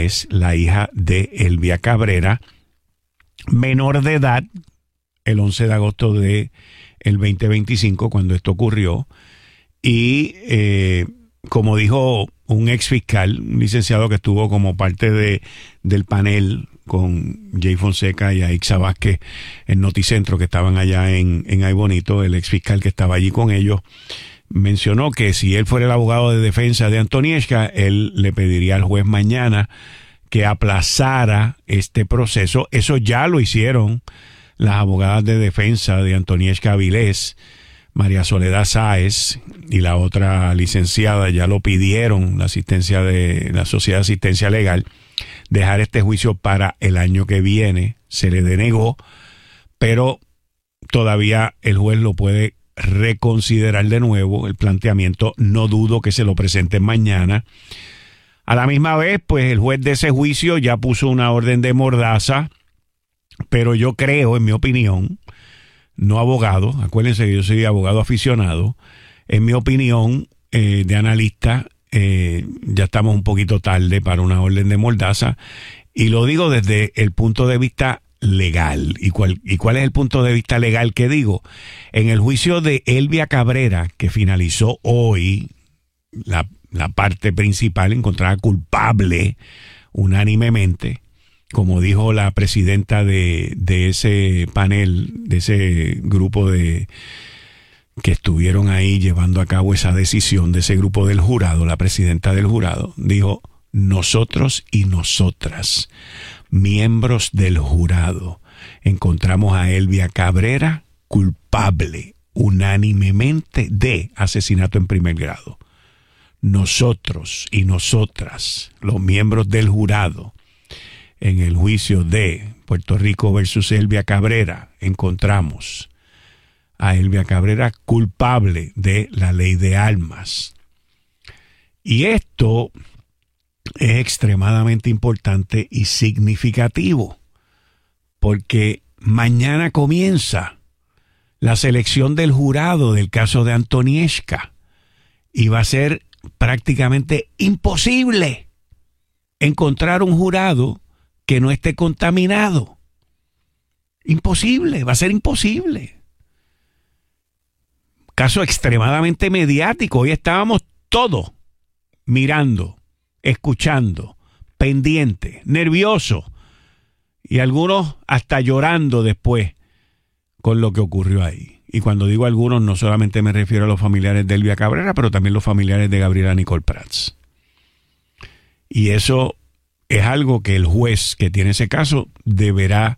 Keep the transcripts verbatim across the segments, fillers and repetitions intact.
Avilés, la hija de Elvia Cabrera, menor de edad, el once de agosto de el veinte veinticinco, cuando esto ocurrió. Y eh, como dijo un ex fiscal, un licenciado que estuvo como parte de, del panel con Jay Fonseca y Aixa Vázquez en Noticentro, que estaban allá en, en Ay Bonito, el ex fiscal que estaba allí con ellos, mencionó que si él fuera el abogado de defensa de Antonieshka, él le pediría al juez mañana que aplazara este proceso. Eso ya lo hicieron las abogadas de defensa de Antonieshka Avilés, María Soledad Sáez y la otra licenciada, ya lo pidieron, la asistencia de la Sociedad de Asistencia Legal, dejar este juicio para el año que viene. Se le denegó, pero todavía el juez lo puede reconsiderar de nuevo el planteamiento. No dudo que se lo presenten mañana. A la misma vez, pues el juez de ese juicio ya puso una orden de mordaza, pero yo creo, en mi opinión, no abogado, acuérdense que yo soy abogado aficionado, en mi opinión eh, de analista, eh, ya estamos un poquito tarde para una orden de mordaza, y lo digo desde el punto de vista legal. ¿Y cuál, y cuál es el punto de vista legal que digo? En el juicio de Elvia Cabrera, que finalizó hoy, la, la parte principal encontrada culpable unánimemente, como dijo la presidenta de, de ese panel, de ese grupo de que estuvieron ahí llevando a cabo esa decisión, de ese grupo del jurado, la presidenta del jurado, dijo: nosotros y nosotras, miembros del jurado, encontramos a Elvia Cabrera culpable unánimemente de asesinato en primer grado. Nosotros y nosotras, los miembros del jurado, en el juicio de Puerto Rico versus Elvia Cabrera, encontramos a Elvia Cabrera culpable de la ley de armas. Y esto es extremadamente importante y significativo, porque mañana comienza la selección del jurado del caso de Antonieshka y va a ser prácticamente imposible encontrar un jurado que no esté contaminado. Imposible, va a ser imposible. Caso extremadamente mediático. Hoy estábamos todos mirando, escuchando, pendientes, nerviosos, y algunos hasta llorando después con lo que ocurrió ahí. Y cuando digo algunos, no solamente me refiero a los familiares de Elvia Cabrera, pero también los familiares de Gabriela Nicole Prats. Y eso es algo que el juez que tiene ese caso deberá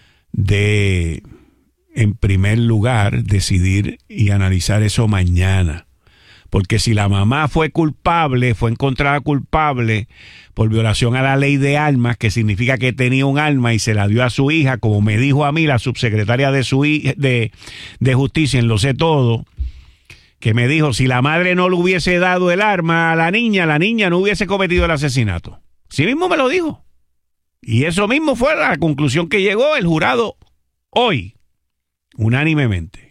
de, en primer lugar, decidir y analizar eso mañana. Porque si la mamá fue culpable, fue encontrada culpable por violación a la ley de armas, que significa que tenía un arma y se la dio a su hija, como me dijo a mí la subsecretaria de, su, de, de Justicia en Lo Sé Todo, que me dijo, si la madre no le hubiese dado el arma a la niña, la niña no hubiese cometido el asesinato. Sí mismo me lo dijo. Y eso mismo fue la conclusión que llegó el jurado hoy, unánimemente.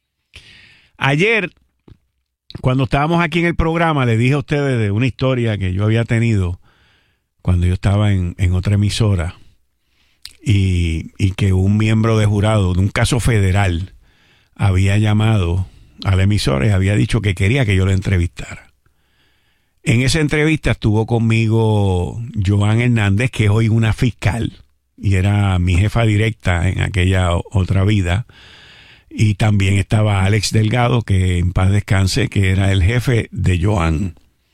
Ayer, cuando estábamos aquí en el programa, le dije a ustedes de una historia que yo había tenido cuando yo estaba en, en otra emisora, y, y que un miembro de jurado de un caso federal había llamado a la emisora y había dicho que quería que yo lo entrevistara. En esa entrevista estuvo conmigo Joan Hernández, que es hoy una fiscal y era mi jefa directa en aquella otra vida. Y también estaba Alex Delgado, que en paz descanse, que era el jefe de Joan.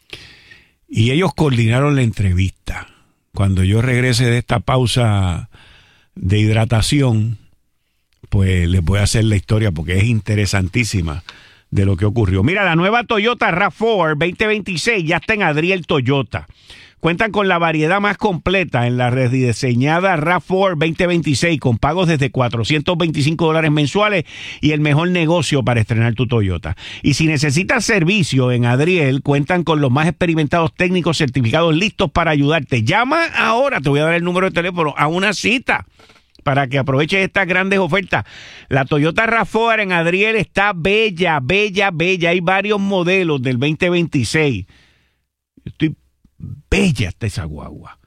Y ellos coordinaron la entrevista. Cuando yo regrese de esta pausa de hidratación, pues les voy a hacer la historia porque es interesantísima de lo que ocurrió. Mira, la nueva Toyota RAV cuatro veinte veintiséis ya está en Adriel Toyota. Cuentan con la variedad más completa en la rediseñada RAV cuatro veinte veintiséis, con pagos desde cuatrocientos veinticinco dólares mensuales y el mejor negocio para estrenar tu Toyota. Y si necesitas servicio en Adriel, cuentan con los más experimentados técnicos certificados listos para ayudarte. Llama ahora, te voy a dar el número de teléfono, a una cita para que aproveches estas grandes ofertas. La Toyota RAV cuatro en Adriel está bella, bella, bella. Hay varios modelos del veinte veintiséis. Estoy bella está esa guagua.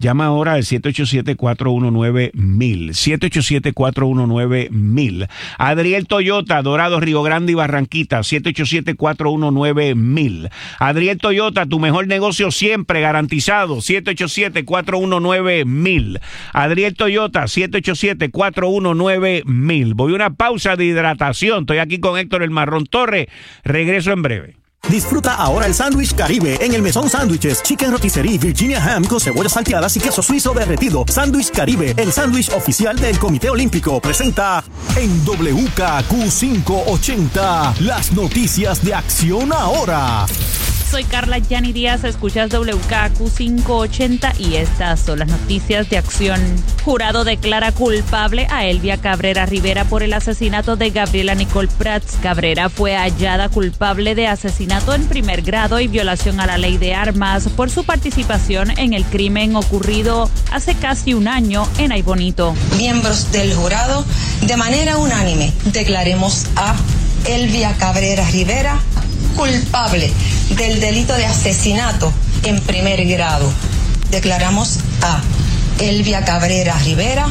Llama ahora al siete ocho siete, cuatro uno nueve, mil. siete ocho siete, cuatro uno nueve, mil. Adriel Toyota, Dorado, Río Grande y Barranquita, siete ocho siete, cuatro uno nueve, mil. Adriel Toyota, tu mejor negocio siempre garantizado, siete ocho siete, cuatro uno nueve, mil. Adriel Toyota, siete ocho siete, cuatro uno nueve, mil. Voy a una pausa de hidratación. Estoy aquí con Héctor El Marrón Torres. Regreso en breve. Disfruta ahora el sándwich Caribe en el Mesón Sándwiches, Chicken Rotisserie, Virginia Ham con cebollas salteadas y queso suizo derretido. Sándwich Caribe, el sándwich oficial del Comité Olímpico, presenta en W K Q quinientos ochenta las noticias de Acción Ahora. Soy Carla Yanni Díaz, escuchas W K Q quinientos ochenta y estas son las noticias de acción. Jurado declara culpable a Elvia Cabrera Rivera por el asesinato de Gabriela Nicole Prats. Cabrera fue hallada culpable de asesinato en primer grado y violación a la ley de armas por su participación en el crimen ocurrido hace casi un año en Aybonito. Miembros del jurado, de manera unánime, declaremos a Elvia Cabrera Rivera culpable del delito de asesinato en primer grado. Declaramos a Elvia Cabrera Rivera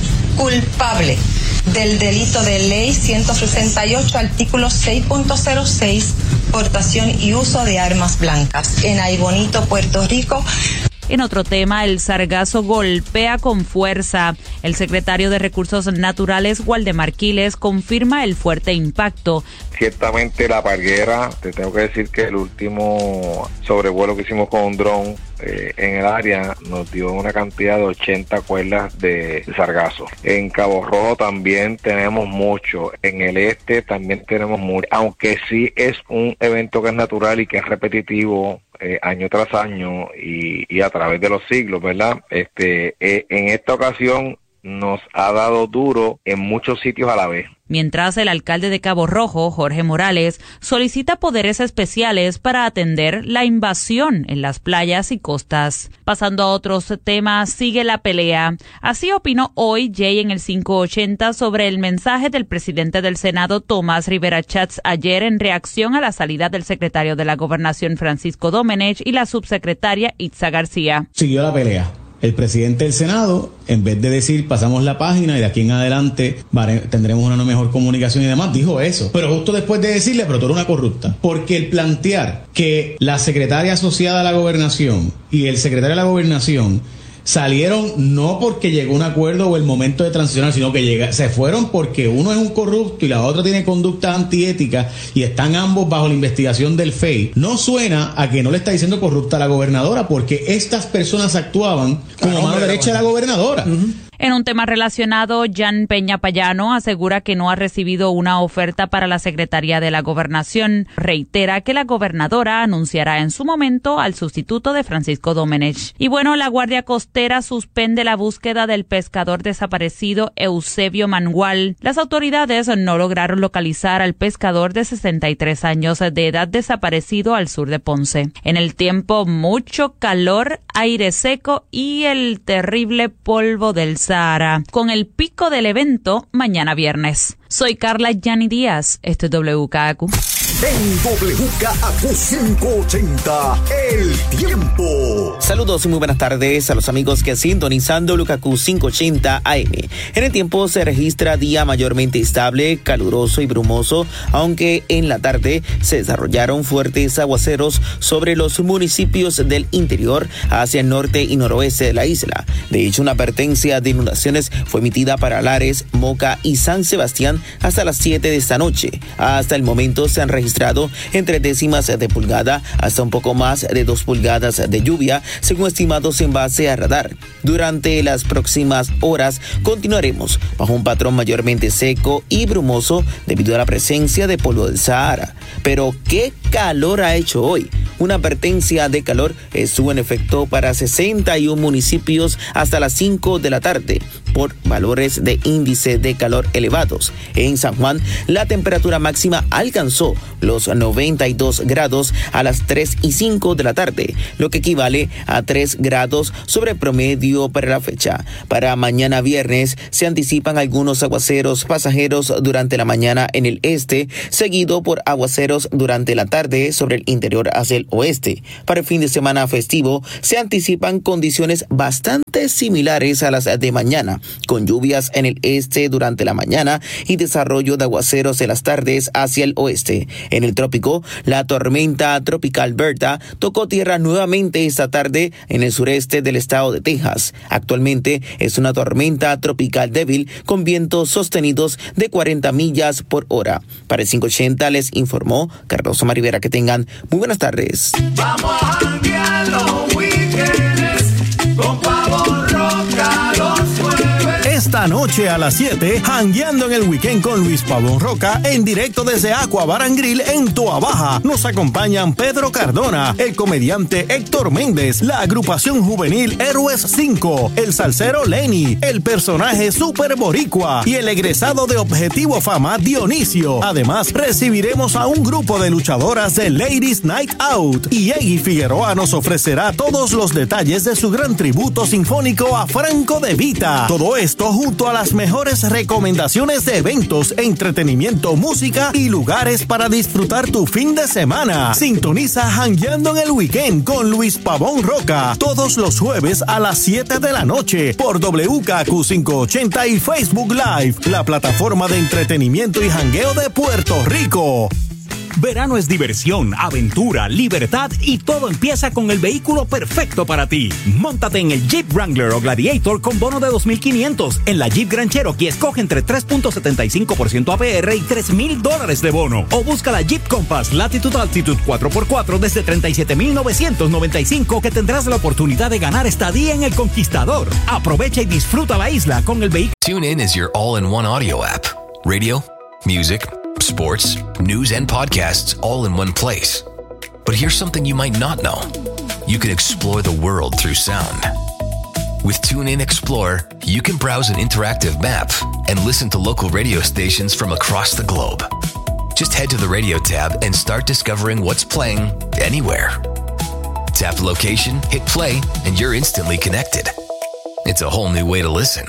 culpable del delito de ley ciento sesenta y ocho, artículo seis punto cero seis, portación y uso de armas blancas en Aybonito, Puerto Rico. En otro tema, el sargazo golpea con fuerza. El secretario de Recursos Naturales, Waldemar Quiles, confirma el fuerte impacto. Ciertamente la Parguera, te tengo que decir que el último sobrevuelo que hicimos con un dron eh, en el área nos dio una cantidad de ochenta cuerdas de sargazo. En Cabo Rojo también tenemos mucho, en el este también tenemos mucho, aunque sí es un evento que es natural y que es repetitivo eh, año tras año y, y a través de los siglos, ¿verdad? Este, eh, en esta ocasión nos ha dado duro en muchos sitios a la vez. Mientras el alcalde de Cabo Rojo, Jorge Morales, solicita poderes especiales para atender la invasión en las playas y costas. Pasando a otros temas, sigue la pelea. Así opinó hoy Jay en el quinientos ochenta sobre el mensaje del presidente del Senado, Tomás Rivera Chats, ayer en reacción a la salida del secretario de la Gobernación, Francisco Domenech, y la subsecretaria Itza García. Siguió la pelea. El presidente del Senado, en vez de decir pasamos la página y de aquí en adelante tendremos una mejor comunicación y demás, dijo eso. Pero justo después de decirle, pero tú eres una corrupta. Porque el plantear que la secretaria asociada a la gobernación y el secretario de la gobernación salieron no porque llegó un acuerdo o el momento de transicionar, sino que llega, se fueron porque uno es un corrupto y la otra tiene conducta antiética y están ambos bajo la investigación del F E I. No suena a que no le está diciendo corrupta a la gobernadora, porque estas personas actuaban como mano derecha de la gobernadora. Uh-huh. En un tema relacionado, Jan Peña Payano asegura que no ha recibido una oferta para la Secretaría de la Gobernación. Reitera que la gobernadora anunciará en su momento al sustituto de Francisco Domenech. Y bueno, la Guardia Costera suspende la búsqueda del pescador desaparecido Eusebio Mangual. Las autoridades no lograron localizar al pescador de sesenta y tres años de edad desaparecido al sur de Ponce. En el tiempo, mucho calor, aire seco y el terrible polvo del Sahara, con el pico del evento mañana viernes. Soy Carla Yanni Díaz, esto es W K Q. En W K Q quinientos ochenta, el tiempo. Saludos y muy buenas tardes a los amigos que sintonizan W K Q quinientos ochenta A M. En el tiempo se registra día mayormente estable, caluroso y brumoso, aunque en la tarde se desarrollaron fuertes aguaceros sobre los municipios del interior hacia el norte y noroeste de la isla. De hecho, una advertencia de inundaciones fue emitida para Lares, Moca y San Sebastián hasta las siete de esta noche. Hasta el momento se han registrado entre décimas de pulgada hasta un poco más de dos pulgadas de lluvia, según estimados en base a radar. Durante las próximas horas continuaremos bajo un patrón mayormente seco y brumoso debido a la presencia de polvo del Sahara. Pero ¿qué calor ha hecho hoy? Una advertencia de calor estuvo en efecto para sesenta y uno municipios hasta las cinco de la tarde. por valores de índice de calor elevados. En San Juan, la temperatura máxima alcanzó los noventa y dos grados a las tres y cinco de la tarde, lo que equivale a tres grados sobre promedio para la fecha. Para mañana viernes se anticipan algunos aguaceros pasajeros durante la mañana en el este, seguido por aguaceros durante la tarde sobre el interior hacia el oeste. Para el fin de semana festivo se anticipan condiciones bastante similares a las de mañana, con lluvias en el este durante la mañana y desarrollo de aguaceros en las tardes hacia el oeste. En el trópico, la tormenta tropical Berta tocó tierra nuevamente esta tarde en el sureste del estado de Texas. Actualmente es una tormenta tropical débil con vientos sostenidos de cuarenta millas por hora. Para el quinientos ochenta les informó Carlos Omar Rivera. Que tengan muy buenas tardes. Vamos a janguear los weekends con Pavón Roca los jueves. Esta noche a las siete, jangueando en el weekend con Luis Pavón Roca, en directo desde Aqua Bar and Grill en Toa Baja. Nos acompañan Pedro Cardona, el comediante Héctor Méndez, la agrupación juvenil Héroes cinco, el salsero Lenny, el personaje Super Boricua y el egresado de Objetivo Fama Dionisio. Además, recibiremos a un grupo de luchadoras de Ladies Night Out y Eggy Figueroa nos ofrecerá todos los detalles de su gran tributo sinfónico a Franco De Vita. Todo esto junto a las mejores recomendaciones de eventos, entretenimiento, música y lugares para disfrutar tu fin de semana. Sintoniza Jangueando en el Weekend con Luis Pavón Roca todos los jueves a las siete de la noche por W K Q quinientos ochenta y Facebook Live, la plataforma de entretenimiento y jangueo de Puerto Rico. Verano es diversión, aventura, libertad y todo empieza con el vehículo perfecto para ti. Móntate en el Jeep Wrangler o Gladiator con bono de dos mil quinientos. En la Jeep Grand Cherokee escoge entre tres punto setenta y cinco por ciento A P R y tres mil dólares de bono. O busca la Jeep Compass Latitude Altitude cuatro por cuatro desde treinta y siete mil novecientos noventa y cinco que tendrás la oportunidad de ganar estadía en el Conquistador. Aprovecha y disfruta la isla con el vehículo. TuneIn is your all-in-one audio app. Radio, music, sports, news, and podcasts all in one place. But here's something you might not know. You can explore the world through sound. With TuneIn Explore, you can browse an interactive map and listen to local radio stations from across the globe. Just head to the radio tab and start discovering what's playing anywhere. Tap location, hit play, and you're instantly connected. It's a whole new way to listen.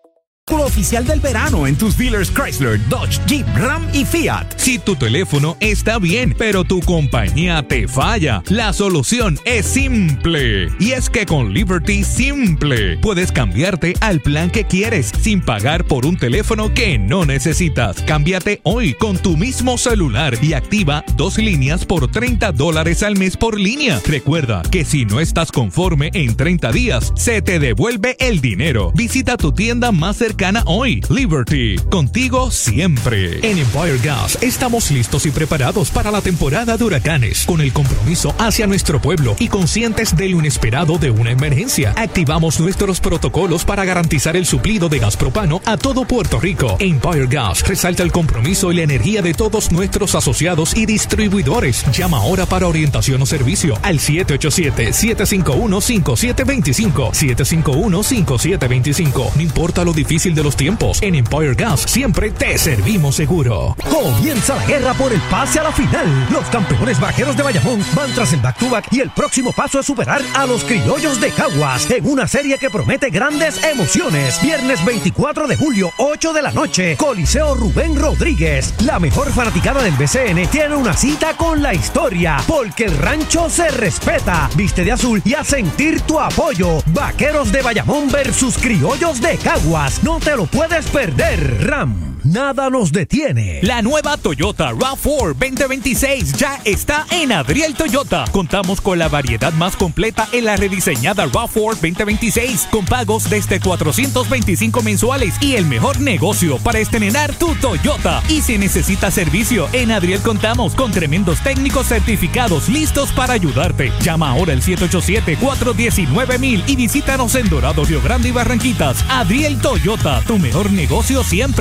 Oficial del verano en tus dealers Chrysler, Dodge, Jeep, Ram y Fiat. Si tu teléfono está bien, pero tu compañía te falla, la solución es simple. Y es que con Liberty Simple puedes cambiarte al plan que quieres sin pagar por un teléfono que no necesitas. Cámbiate hoy con tu mismo celular y activa dos líneas por treinta dólares al mes por línea. Recuerda que si no estás conforme en treinta días, se te devuelve el dinero. Visita tu tienda más cercana hoy. Liberty, contigo siempre. En Empire Gas estamos listos y preparados para la temporada de huracanes, con el compromiso hacia nuestro pueblo y conscientes de lo inesperado de una emergencia. Activamos nuestros protocolos para garantizar el suplido de gas propano a todo Puerto Rico. Empire Gas resalta el compromiso y la energía de todos nuestros asociados y distribuidores. Llama ahora para orientación o servicio al siete ocho siete, siete cinco uno, cinco siete dos cinco, siete cinco uno, cinco siete dos cinco. No importa lo difícil de los tiempos, en Empire Gas siempre te servimos seguro. Comienza la guerra por el pase a la final. Los campeones vaqueros de Bayamón van tras el back-to-back y el próximo paso es superar a los criollos de Caguas en una serie que promete grandes emociones. Viernes veinticuatro de julio, ocho de la noche, Coliseo Rubén Rodríguez. La mejor fanaticada del B C N tiene una cita con la historia, porque el rancho se respeta. Viste de azul y a sentir tu apoyo. Vaqueros de Bayamón versus criollos de Caguas. No te lo puedes perder. Ram, nada nos detiene. La nueva Toyota RAV cuatro veinte veintiséis ya está en Adriel Toyota. Contamos con la variedad más completa en la rediseñada RAV cuatro veinte veintiséis, con pagos desde cuatrocientos veinticinco mensuales y el mejor negocio para estrenar tu Toyota. Y si necesitas servicio, en Adriel contamos con tremendos técnicos certificados listos para ayudarte. Llama ahora al siete ocho siete, cuatro uno nueve mil y visítanos en Dorado, Río Grande y Barranquitas. Adriel Toyota, tu mejor negocio siempre. ¡Ga!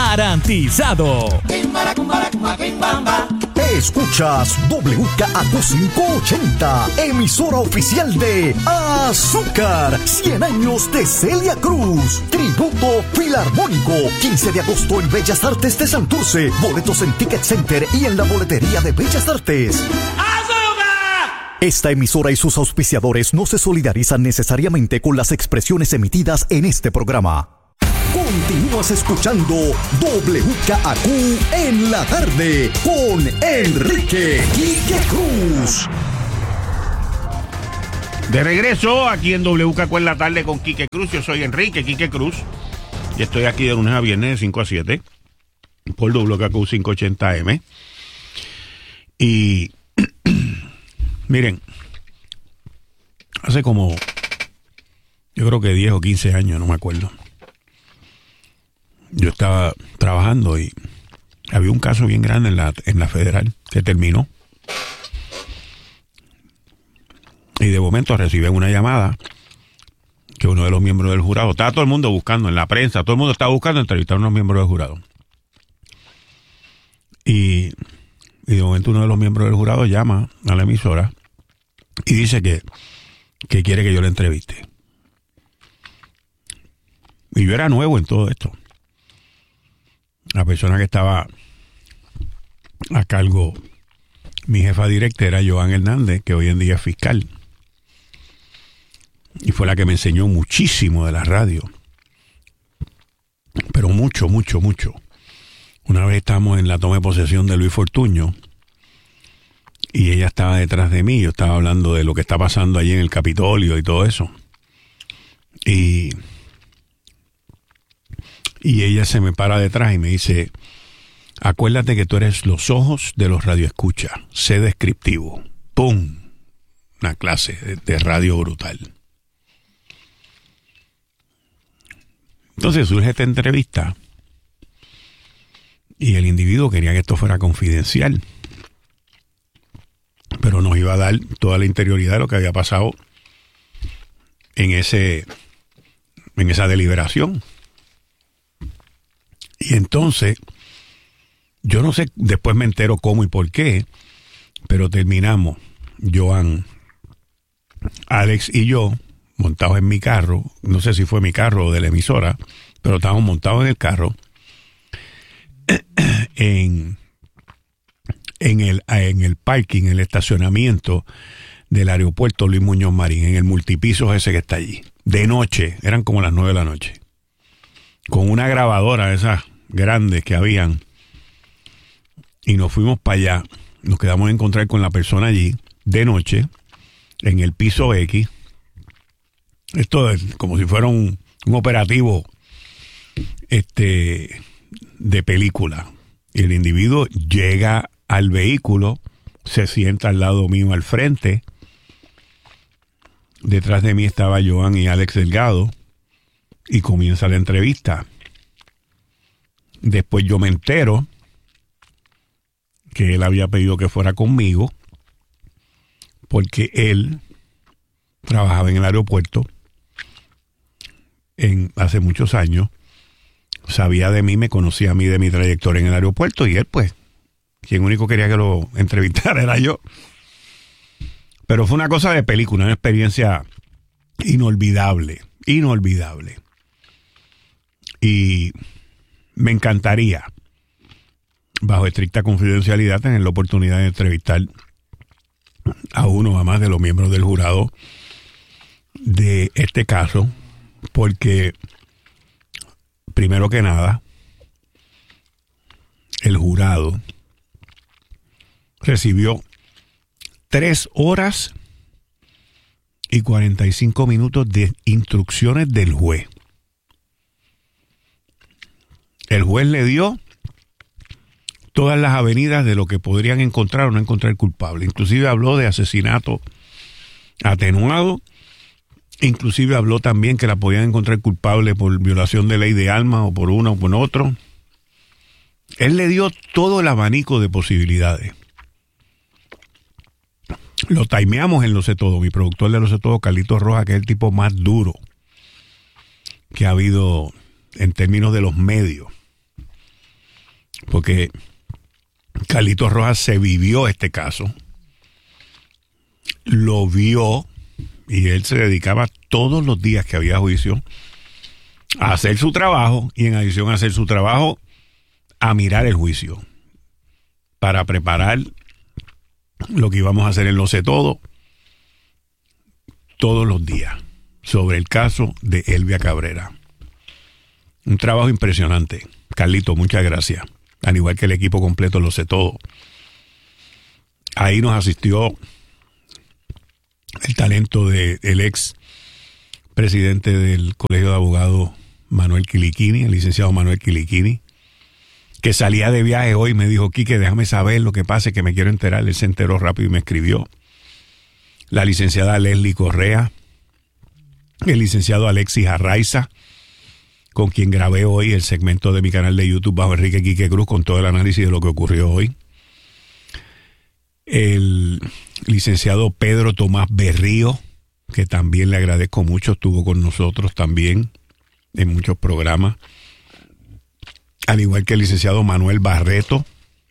¡Garantizado! Escuchas W K A Q quinientos ochenta, emisora oficial de Azúcar, cien años de Celia Cruz, tributo filarmónico, quince de agosto en Bellas Artes de Santurce, boletos en Ticket Center y en la boletería de Bellas Artes. Esta emisora y sus auspiciadores no se solidarizan necesariamente con las expresiones emitidas en este programa. Continúas escuchando W K A Q en la tarde con Enrique Quique Cruz. De regreso aquí en W K Q en la tarde con Quique Cruz. Yo soy Enrique Quique Cruz y estoy aquí de lunes a viernes de cinco a siete por W K Q quinientos ochenta A M. Y miren, hace como, yo creo que diez o quince años, no me acuerdo, yo estaba trabajando y había un caso bien grande en la, en la federal que terminó. Y de momento recibí una llamada que uno de los miembros del jurado, estaba todo el mundo buscando en la prensa, todo el mundo estaba buscando entrevistar a unos miembros del jurado. Y, y de momento uno de los miembros del jurado llama a la emisora y dice que, que quiere que yo le entreviste. Y yo era nuevo en todo esto. La persona que estaba a cargo, mi jefa directa, era Joan Hernández, que hoy en día es fiscal. Y fue la que me enseñó muchísimo de la radio. Pero mucho, mucho, mucho. Una vez estábamos en la toma de posesión de Luis Fortuño y ella estaba detrás de mí. Yo estaba hablando de lo que está pasando allí en el Capitolio y todo eso. Y... Y ella se me para detrás y me dice, acuérdate que tú eres los ojos de los radioescuchas, sé descriptivo. ¡Pum! Una clase de, de radio brutal. Entonces surge esta entrevista y el individuo quería que esto fuera confidencial, pero nos iba a dar toda la interioridad de lo que había pasado en ese, en esa deliberación. Y entonces, yo no sé, después me entero cómo y por qué, pero terminamos, Joan, Alex y yo, montados en mi carro, no sé si fue mi carro o de la emisora, pero estábamos montados en el carro, en, en, el, en el parking, en el estacionamiento del aeropuerto Luis Muñoz Marín, en el multipiso ese que está allí. De noche, eran como las nueve de la noche. Con una grabadora de esas grandes que habían, y nos fuimos para allá, nos quedamos a encontrar con la persona allí, de noche, en el piso X. Esto es como si fuera un, un operativo este, de película. Y el individuo llega al vehículo, se sienta al lado mío al frente, detrás de mí estaba Joan y Alex Delgado, y comienza la entrevista. Después yo me entero que él había pedido que fuera conmigo porque él trabajaba en el aeropuerto en, hace muchos años, sabía de mí, me conocía a mí de mi trayectoria en el aeropuerto y él pues, quien único quería que lo entrevistara era yo. Pero fue una cosa de película, una experiencia inolvidable, inolvidable. Y me encantaría, bajo estricta confidencialidad, tener la oportunidad de entrevistar a uno o a más de los miembros del jurado de este caso, porque, primero que nada, el jurado recibió tres horas y cuarenta y cinco minutos de instrucciones del juez. El juez le dio todas las avenidas de lo que podrían encontrar o no encontrar culpable. Inclusive habló de asesinato atenuado. Inclusive habló también que la podían encontrar culpable por violación de ley de armas o por uno o por otro. Él le dio todo el abanico de posibilidades. Lo timeamos en Lo Sé Todo. Mi productor de Lo Sé Todo, Carlitos Rojas, que es el tipo más duro que ha habido en términos de los medios. porque Carlitos Rojas se vivió este caso, lo vio, y él se dedicaba todos los días que había juicio a hacer su trabajo, y en adición a hacer su trabajo, a mirar el juicio para preparar lo que íbamos a hacer en Lo Sé Todo todos los días sobre el caso de Elvia Cabrera. Un trabajo impresionante. Carlito, muchas gracias. Al igual que el equipo completo Lo Sé Todo. Ahí nos asistió el talento del ex presidente del Colegio de Abogados, Manuel Quiliquini, el licenciado Manuel Quiliquini, que salía de viaje hoy, me dijo: Quique, déjame saber lo que pasa, que me quiero enterar. Él se enteró rápido y me escribió. La licenciada Leslie Correa, el licenciado Alexis Arraiza, con quien grabé hoy el segmento de mi canal de YouTube Bajo Enrique Quique Cruz, con todo el análisis de lo que ocurrió hoy. El licenciado Pedro Tomás Berrío, que también le agradezco mucho, estuvo con nosotros también en muchos programas. Al igual que el licenciado Manuel Barreto.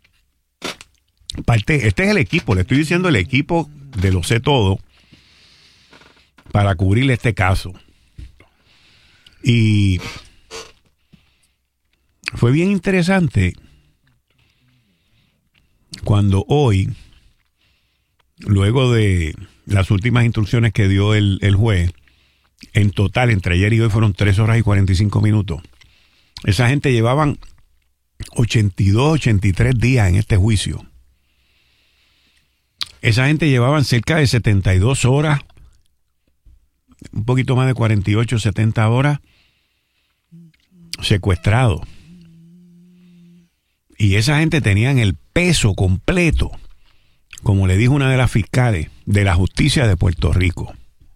Parte, este es el equipo, le estoy diciendo el equipo de Lo Sé Todo para cubrirle este caso. Y fue bien interesante cuando hoy, luego de las últimas instrucciones que dio el, el juez, en total entre ayer y hoy fueron tres horas y cuarenta y cinco minutos. Esa gente llevaban ochenta y dos, ochenta y tres días en este juicio. Esa gente llevaban cerca de setenta y dos horas, un poquito más de cuarenta y ocho, setenta horas secuestrados. Y esa gente tenían el peso completo, como le dijo una de las fiscales de la justicia de Puerto Rico.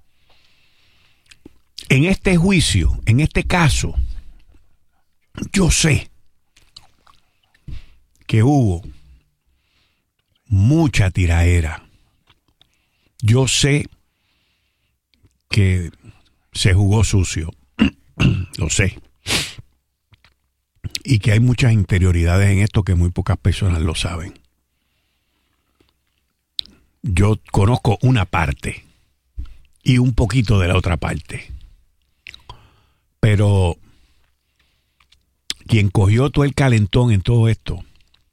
En este juicio, en este caso, yo sé que hubo mucha tiraera. Yo sé que se jugó sucio. Lo sé. Y que hay muchas interioridades en esto que muy pocas personas lo saben. Yo conozco una parte y un poquito de la otra parte. Pero quien cogió todo el calentón en todo esto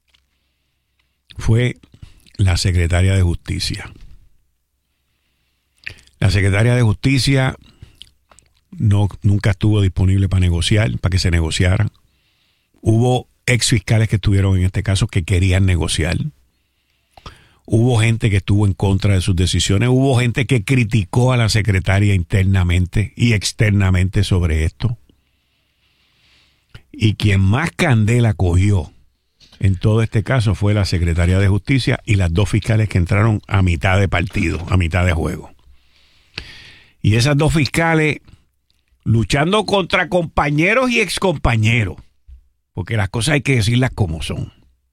fue la secretaria de Justicia. La secretaria de Justicia no, nunca estuvo disponible para negociar, para que se negociara. Hubo ex fiscales que estuvieron en este caso que querían negociar. Hubo gente que estuvo en contra de sus decisiones. Hubo gente que criticó a la secretaria internamente y externamente sobre esto. Y quien más candela cogió en todo este caso fue la secretaria de Justicia y las dos fiscales que entraron a mitad de partido, a mitad de juego. Y esas dos fiscales luchando contra compañeros y excompañeros, porque las cosas hay que decirlas como son.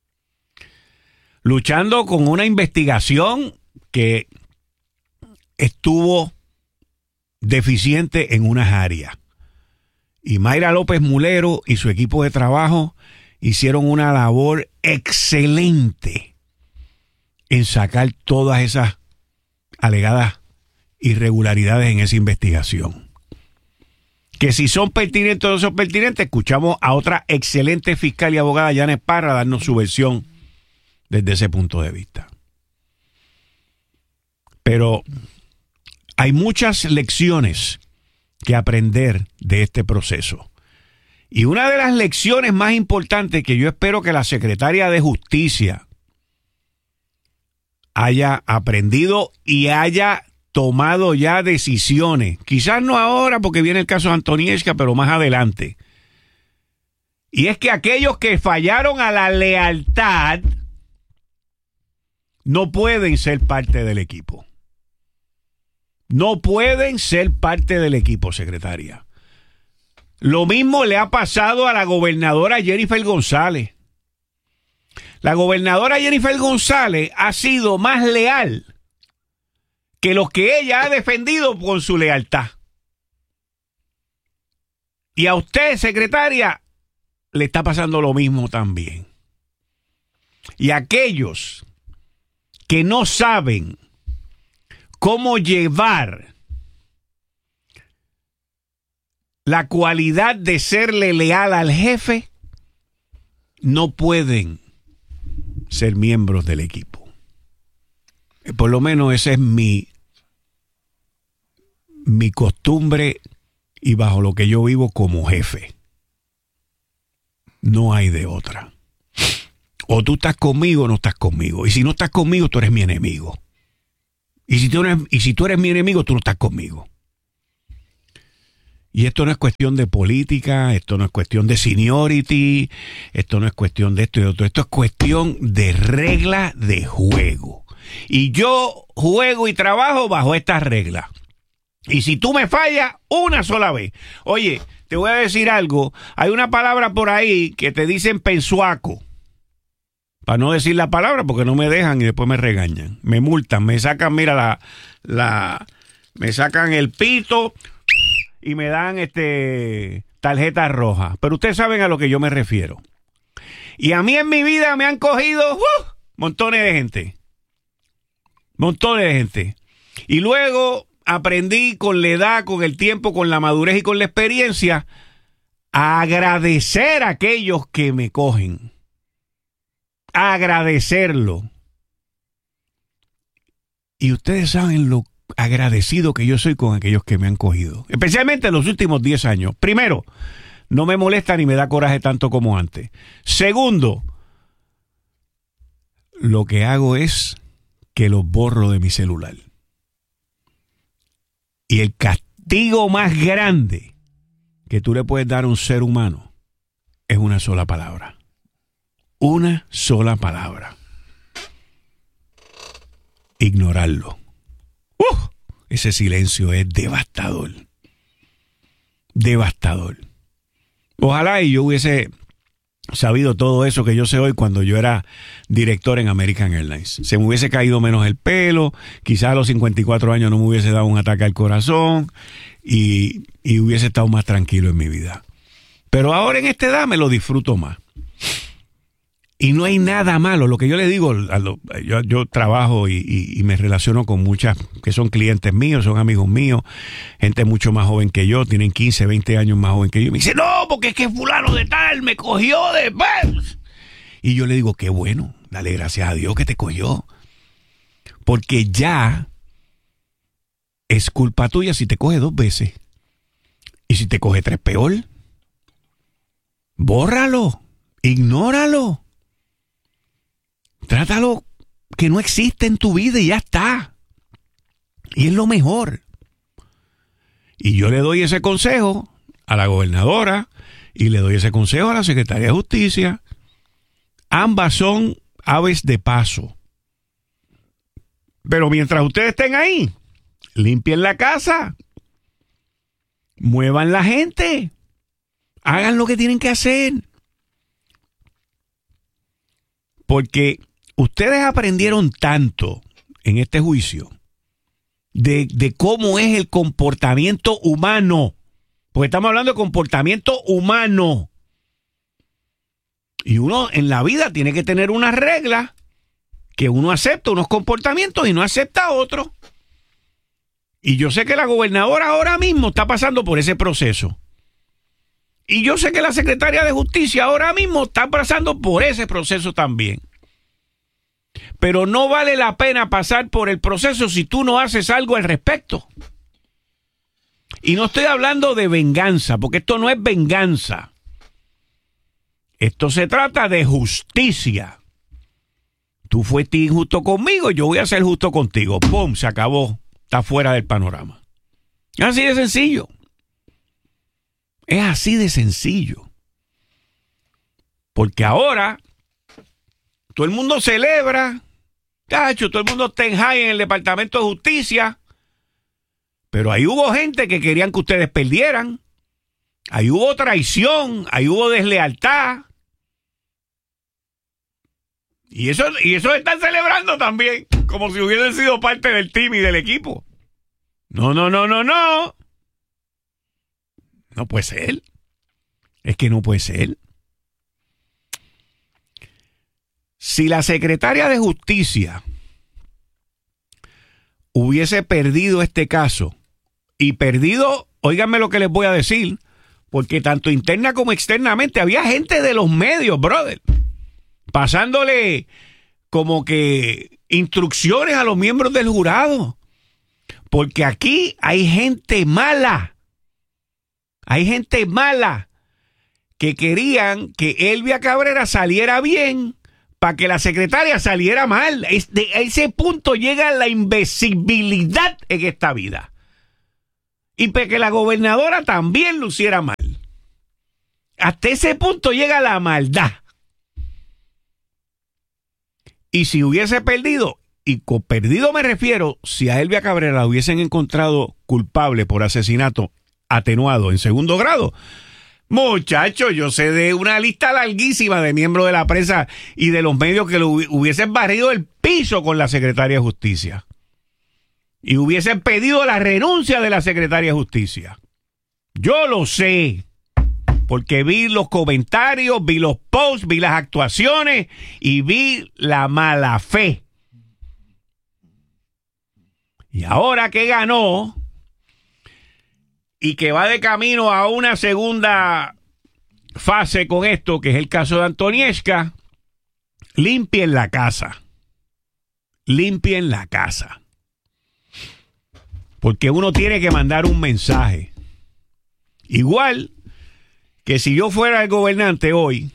Luchando con una investigación que estuvo deficiente en unas áreas. Y Mayra López Mulero y su equipo de trabajo hicieron una labor excelente en sacar todas esas alegadas irregularidades en esa investigación. Que si son pertinentes o no son pertinentes, escuchamos a otra excelente fiscal y abogada, Janet Parra, darnos su versión desde ese punto de vista. Pero hay muchas lecciones que aprender de este proceso. Y una de las lecciones más importantes que yo espero que la secretaria de Justicia haya aprendido y haya tomado ya decisiones, quizás no ahora porque viene el caso de Antonieshka, pero más adelante. Y es que aquellos que fallaron a la lealtad no pueden ser parte del equipo. No pueden ser parte del equipo, secretaria. Lo mismo le ha pasado a la gobernadora Jennifer González. La gobernadora Jennifer González ha sido más leal que los que ella ha defendido con su lealtad. Y a usted, secretaria, le está pasando lo mismo también. Y aquellos que no saben cómo llevar la cualidad de serle leal al jefe, no pueden ser miembros del equipo. Por lo menos esa es mi, mi costumbre y bajo lo que yo vivo como jefe. No hay de otra. O tú estás conmigo o no estás conmigo. Y si no estás conmigo, tú eres mi enemigo. Y si tú eres, y si tú eres mi enemigo, tú no estás conmigo. Y esto no es cuestión de política, esto no es cuestión de seniority, esto no es cuestión de esto y otro. Esto es cuestión de regla de juego. Y yo juego y trabajo bajo estas reglas. Y si tú me fallas una sola vez. Oye, te voy a decir algo. Hay una palabra por ahí que te dicen pensuaco. Para no decir la palabra porque no me dejan y después me regañan. Me multan, me sacan, mira, la, la, me sacan el pito y me dan este tarjeta roja. Pero ustedes saben a lo que yo me refiero. Y a mí en mi vida me han cogido uh, montones de gente. Montones de gente. Y luego aprendí con la edad, con el tiempo, con la madurez y con la experiencia a agradecer a aquellos que me cogen. A agradecerlo. Y ustedes saben lo agradecido que yo soy con aquellos que me han cogido. Especialmente en los últimos diez años. Primero, no me molesta ni me da coraje tanto como antes. Segundo, lo que hago es que los borro de mi celular. Y el castigo más grande que tú le puedes dar a un ser humano es una sola palabra. Una sola palabra. Ignorarlo. ¡Uh! Ese silencio es devastador. Devastador. Ojalá y yo hubiese sabido todo eso que yo sé hoy cuando yo era director en American Airlines. Se me hubiese caído menos el pelo, quizás a los cincuenta y cuatro años no me hubiese dado un ataque al corazón y, y hubiese estado más tranquilo en mi vida. Pero ahora en esta edad me lo disfruto más. Y no hay nada malo. Lo que yo le digo, a lo, yo, yo trabajo y, y, y me relaciono con muchas que son clientes míos, son amigos míos, gente mucho más joven que yo, tienen quince, veinte años más joven que yo. Y me dice, no, porque es que fulano de tal me cogió de... Y yo le digo, qué bueno, dale gracias a Dios que te cogió. Porque ya es culpa tuya si te coge dos veces. Y si te coge tres, peor. Bórralo, ignóralo. Trátalo que no existe en tu vida y ya está. Y es lo mejor. Y yo le doy ese consejo a la gobernadora y le doy ese consejo a la secretaria de Justicia. Ambas son aves de paso. Pero mientras ustedes estén ahí, limpien la casa, muevan la gente, hagan lo que tienen que hacer. Porque ustedes aprendieron tanto en este juicio de, de cómo es el comportamiento humano. Porque estamos hablando de comportamiento humano. Y uno en la vida tiene que tener unas reglas que uno acepta unos comportamientos y no acepta otros. Y yo sé que la gobernadora ahora mismo está pasando por ese proceso. Y yo sé que la secretaria de Justicia ahora mismo está pasando por ese proceso también. Pero no vale la pena pasar por el proceso si tú no haces algo al respecto. Y no estoy hablando de venganza, porque esto no es venganza. Esto se trata de justicia. Tú fuiste injusto conmigo, yo voy a ser justo contigo. ¡Pum! Se acabó. Está fuera del panorama. Es así de sencillo. Es así de sencillo. Porque ahora todo el mundo celebra, cacho, todo el mundo está en high en el Departamento de Justicia. Pero ahí hubo gente que querían que ustedes perdieran. Ahí hubo traición, ahí hubo deslealtad. Y eso, y eso están celebrando también, como si hubiesen sido parte del team y del equipo. No, no, no, no, no. No puede ser. Es que no puede ser. si la secretaria de Justicia hubiese perdido este caso, y perdido, óiganme lo que les voy a decir, porque tanto interna como externamente había gente de los medios, brother, pasándole como que instrucciones a los miembros del jurado. Porque aquí hay gente mala. Hay gente mala que querían que Elvia Cabrera saliera bien para que la secretaria saliera mal. Es de, a ese punto llega la invisibilidad en esta vida. Y para que la gobernadora también luciera mal. Hasta ese punto llega la maldad. Y si hubiese perdido, y con perdido me refiero, si a Elvia Cabrera la hubiesen encontrado culpable por asesinato atenuado en segundo grado, muchacho, yo sé de una lista larguísima de miembros de la prensa y de los medios que lo hubiesen barrido el piso con la secretaria de Justicia. Y hubiesen pedido la renuncia de la secretaria de Justicia. Yo lo sé. Porque vi los comentarios, vi los posts, vi las actuaciones y vi la mala fe. Y ahora que ganó y que va de camino a una segunda fase con esto, que es el caso de Antonieshka, limpien la casa. Limpien la casa. Porque uno tiene que mandar un mensaje. Igual que si yo fuera el gobernante hoy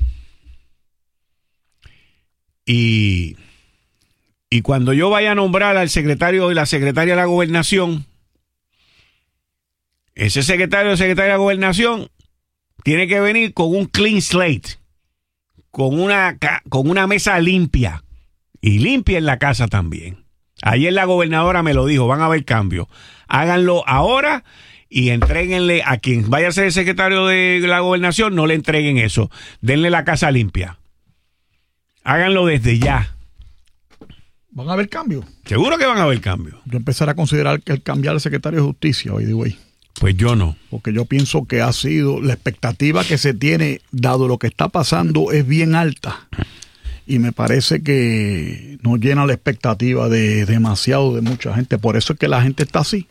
y, y cuando yo vaya a nombrar al secretario y la secretaria de la gobernación, ese secretario o secretaria de la gobernación tiene que venir con un clean slate, con una, con una mesa limpia, y limpia en la casa también. Ayer la gobernadora me lo dijo, van a haber cambios. Háganlo ahora y entréguenle a quien vaya a ser el secretario de la gobernación, no le entreguen eso. Denle la casa limpia. Háganlo desde ya. ¿Van a haber cambios? Seguro que van a haber cambios. Yo empezaré a considerar que el cambiar al secretario de Justicia, by the way. Pues yo no. Porque yo pienso que ha sido, la expectativa que se tiene, dado lo que está pasando, es bien alta. Y me parece que no llena la expectativa de demasiado de mucha gente. Por eso es que la gente está así.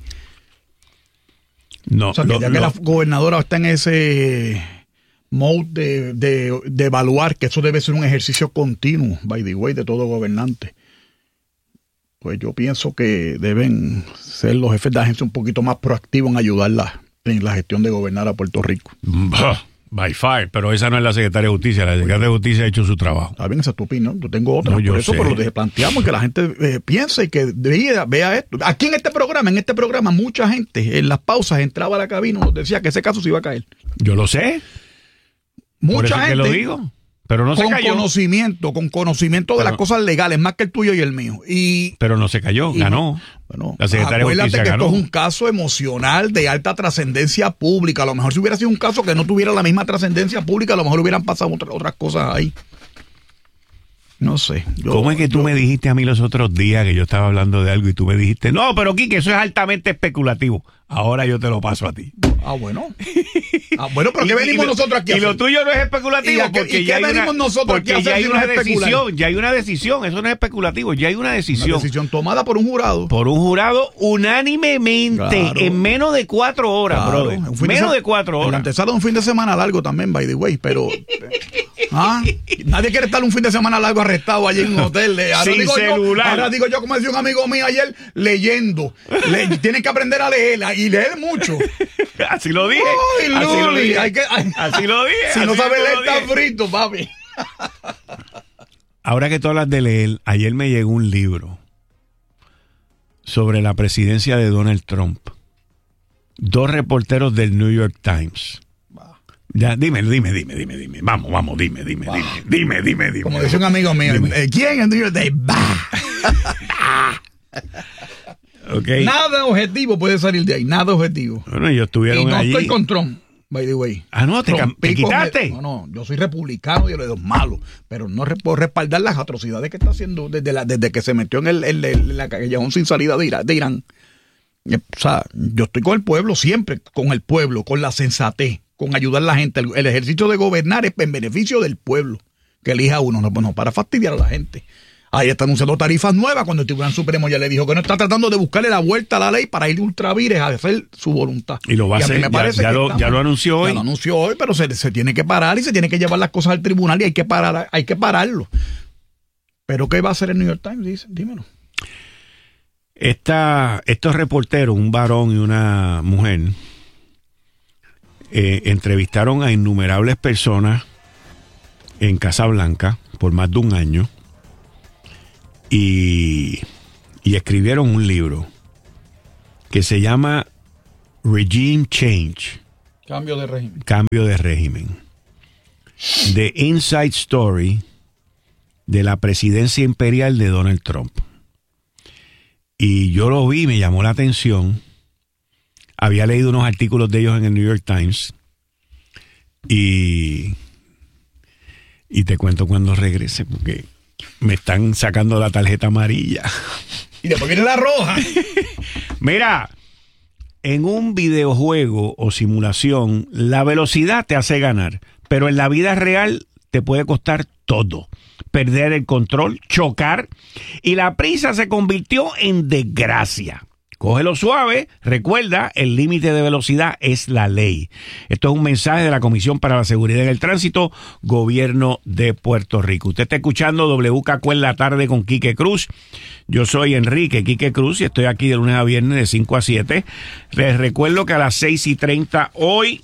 No, o sea, que lo, ya lo, que la gobernadora está en ese mode de, de, de evaluar que eso debe ser un ejercicio continuo, by the way, de todo gobernante, pues yo pienso que deben ser los jefes de agencia un poquito más proactivos en ayudarla en la gestión de gobernar a Puerto Rico. By far, pero esa no es la secretaria de Justicia. La secretaria de Justicia ha hecho su trabajo. Está bien, esa es tu opinión. Yo tengo otra. No, yo por eso, sé. pero lo planteamos que la gente eh, piense y que vea, vea esto. Aquí en este programa, en este programa, mucha gente en las pausas entraba a la cabina y nos decía que ese caso se iba a caer. Yo lo sé. Mucha por eso gente. Es que lo digo. Pero no se con cayó. conocimiento, con conocimiento de pero, las cosas legales, más que el tuyo y el mío. Y, pero no se cayó, y, ganó. Bueno, la secretaria de Justicia que ganó. Esto es un caso emocional de alta trascendencia pública. A lo mejor si hubiera sido un caso que no tuviera la misma trascendencia pública, a lo mejor hubieran pasado otra, otras cosas ahí. No sé. Yo, ¿Cómo es que tú yo, me dijiste a mí los otros días que yo estaba hablando de algo y tú me dijiste, no, pero Quique, eso es altamente especulativo? Ahora yo te lo paso a ti. Ah, bueno. Ah, bueno, pero ¿qué venimos y, nosotros aquí a Y hacer? lo tuyo no es especulativo. ¿Y, porque ¿y ya qué hay venimos una, nosotros porque aquí a ya hacer hay una decisión, especular? ya hay una decisión, eso no es especulativo, ya hay una decisión. Una decisión tomada por un jurado. Por un jurado unánimemente, claro. En menos de cuatro horas, claro. brother. Menos de, de cuatro horas. El antesala un fin de semana largo también, by the way, pero... ¿Ah? Nadie quiere estar un fin de semana largo arrestado allí en un hotel. Ahora Sin digo celular. Yo, ahora digo yo, como decía un amigo mío ayer, leyendo. Le, tienen que aprender a leer y leer mucho. Así lo dije. Ay, así, lo dije. Hay que, ay, así lo dije. Si así no sabes leer, dije. está frito, papi. Ahora que tú hablas de leer, ayer me llegó un libro sobre la presidencia de Donald Trump. Dos reporteros del New York Times. Ya, dime, dime, dime, dime, dime. Vamos, vamos, dime, dime, dime, dime, dime, dime. Como decía un amigo mío, dime. ¿Quién es New York Times? Okay. Nada objetivo puede salir de ahí, nada objetivo. Bueno, ellos estuvieron y no allí. estoy con Trump, by the way. Ah, no, te, te quitaste. No, no, yo soy republicano y de los malos, pero no puedo respaldar las atrocidades que está haciendo desde, la, desde que se metió en el, el, el, la callejón sin salida de Irán, de Irán. O sea, yo estoy con el pueblo siempre, con el pueblo, con la sensatez, con ayudar a la gente. El, el ejercicio de gobernar es en beneficio del pueblo. que elija uno, no, no para fastidiar a la gente. Ahí está anunciando tarifas nuevas cuando el Tribunal Supremo ya le dijo que no está tratando de buscarle la vuelta a la ley para ir de ultravires a hacer su voluntad. Y lo va a y a hacer, mí me ya, parece ya, que lo, estamos, ya lo anunció hoy. Ya lo anunció hoy, pero se, se tiene que parar y se tiene que llevar las cosas al tribunal y hay que parar, hay que pararlo. ¿Pero qué va a hacer el New York Times? Dice, dímelo. Esta, estos reporteros, un varón y una mujer, eh, entrevistaron a innumerables personas en Casablanca por más de un año y, y escribieron un libro que se llama Regime Change. Cambio de régimen. Cambio de régimen. The Inside Story de la presidencia imperial de Donald Trump. Y yo lo vi, me llamó la atención. Había leído unos artículos de ellos en el New York Times. Y, y te cuento cuando regrese, porque me están sacando la tarjeta amarilla. Y después viene la roja. Mira, en un videojuego o simulación, la velocidad te hace ganar, pero en la vida real te puede costar todo. Perder el control, chocar, y la prisa se convirtió en desgracia. Cógelo suave, recuerda, el límite de velocidad es la ley. Esto es un mensaje de la Comisión para la Seguridad en el Tránsito, Gobierno de Puerto Rico. Usted está escuchando W K Q en la tarde con Quique Cruz. Yo soy Enrique Quique Cruz y estoy aquí de lunes a viernes de cinco a siete. Les recuerdo que a las seis y treinta hoy,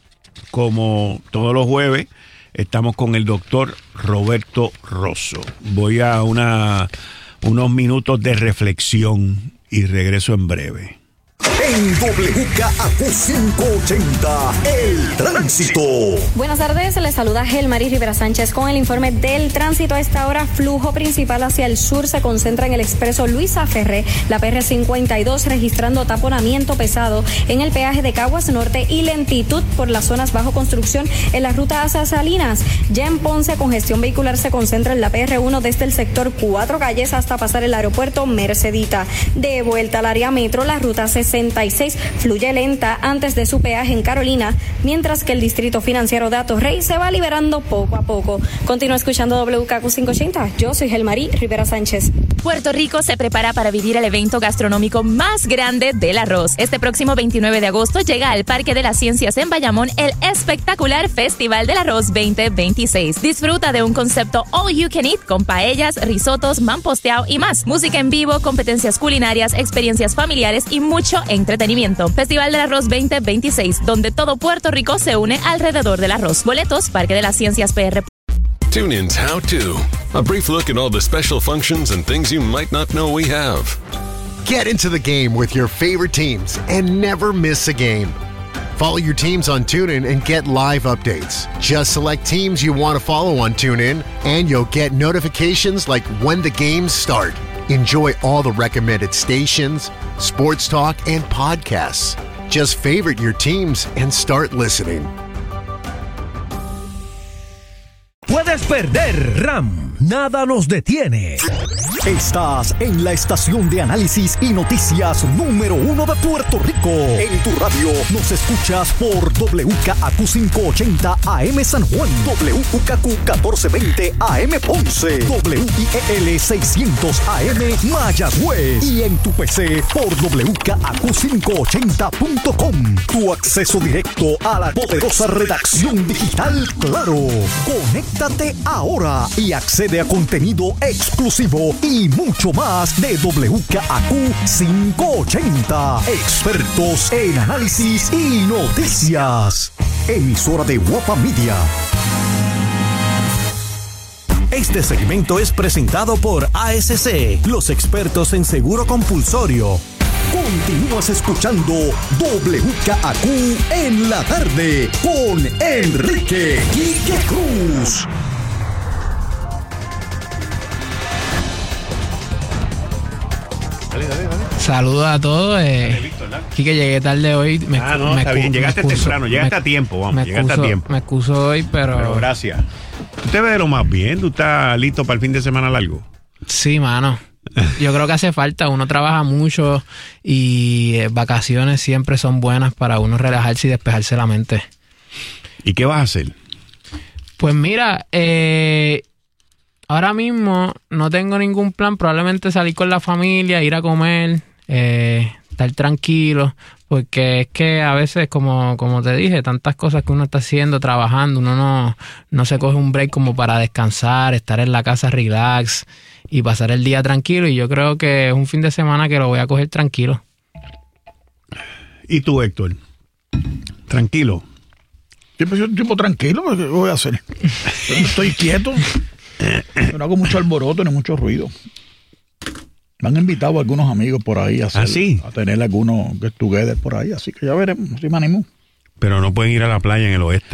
como todos los jueves, estamos con el doctor Roberto Rosso. Voy a una, unos minutos de reflexión y regreso en breve. En W K Q quinientos ochenta, el tránsito. Buenas tardes, les saluda Gelmarí Rivera Sánchez con el informe del tránsito. A esta hora, flujo principal hacia el sur se concentra en el expreso Luisa Ferré, la P R cincuenta y dos, registrando taponamiento pesado en el peaje de Caguas Norte y lentitud por las zonas bajo construcción en la ruta hacia Salinas. Ya en Ponce, congestión vehicular se concentra en la P R uno desde el sector Cuatro Calles hasta pasar el aeropuerto Mercedita. De vuelta al área metro, la ruta sesenta y seis fluye lenta antes de su peaje en Carolina, mientras que el distrito financiero de Atorrey se va liberando poco a poco. Continúa escuchando W K Q quinientos ochenta. Yo soy Gelmarí Rivera Sánchez. Puerto Rico se prepara para vivir el evento gastronómico más grande del arroz. Este próximo veintinueve de agosto llega al Parque de las Ciencias en Bayamón el espectacular Festival del Arroz veinte veintiséis. Disfruta de un concepto all you can eat con paellas, risotos, mamposteado y más. Música en vivo, competencias culinarias, experiencias familiares y mucho entretenimiento. Festival del Arroz veinte veintiséis, donde todo Puerto Rico se une alrededor del arroz. Boletos, Parque de las Ciencias P R. TuneIn's How To. A brief look at all the special functions and things you might not know we have. Get into the game with your favorite teams and never miss a game. Follow your teams on TuneIn and get live updates. Just select teams you want to follow on TuneIn, and you'll get notifications like when the games start. Enjoy all the recommended stations, sports talk, and podcasts. Just favorite your teams and start listening. Puedes perder. RAM, nada nos detiene. Estás en la estación de análisis y noticias número uno de Puerto Rico. En tu radio nos escuchas por W K Q quinientos ochenta A M San Juan, W K Q catorce veinte A M Ponce, W I E L seiscientos A M Mayagüez y en tu P C por W K Q quinientos ochenta punto com. Tu acceso directo a la poderosa redacción digital Claro. Conéctate ahora y accede a contenido exclusivo y mucho más de W K Q quinientos ochenta. Expertos en análisis y noticias. Emisora de Guapa Media. Este segmento es presentado por A S C, los expertos en seguro compulsorio. Continúas escuchando W K Q en la tarde con Enrique Quique Cruz. Dale, dale, dale. Saludos a todos. Eh, Quique, llegué tarde hoy. Me, ah, no, me está bien. Llegaste excuso, temprano, llegaste me, a tiempo, vamos, llegaste excuso, a tiempo. Me excuso hoy, pero... Pero gracias. Tú te ves de lo más bien, tú estás listo para el fin de semana largo. Sí, mano. Yo creo que hace falta, uno trabaja mucho y eh, vacaciones siempre son buenas para uno relajarse y despejarse la mente. ¿Y qué vas a hacer? Pues mira, eh, ahora mismo no tengo ningún plan. Probablemente salir con la familia, ir a comer, eh, estar tranquilo. Porque es que a veces, como, como te dije, tantas cosas que uno está haciendo, trabajando, uno no, no se coge un break como para descansar, estar en la casa relax y pasar el día tranquilo. Y yo creo que es un fin de semana que lo voy a coger tranquilo. ¿Y tú, Héctor? ¿Tranquilo? Yo soy un tipo tranquilo, ¿qué voy a hacer? Estoy quieto, no hago mucho alboroto ni mucho ruido. Me han invitado a algunos amigos por ahí a, hacer, ¿Ah, sí? a tener algunos get together por ahí, así que ya veremos si me animo. Pero no pueden ir a la playa en el oeste.